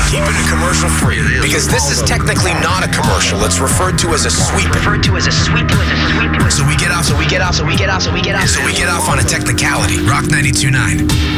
Keeping it commercial free. Because this is technically not a commercial. It's referred to as a sweep. So we get off on a technicality. Rock 92.9.